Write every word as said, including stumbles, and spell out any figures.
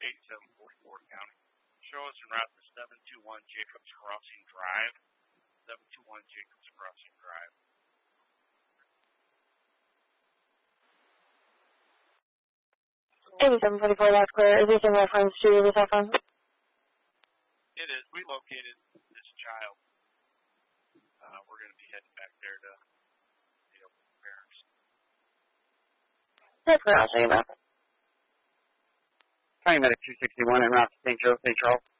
eighty-seven forty-four County. Show us en route to seven two one Jacobs Crossing Drive. seven two one Jacobs Crossing Drive. eighty-seven forty-four, that's clear. Is this in reference to the cell phone? It is. We located this child. Uh, we're going to be heading back there to deal with the parents. That's clear. I'll show you that. County Medic two sixty-one en route to Saint Joe, Saint Charles.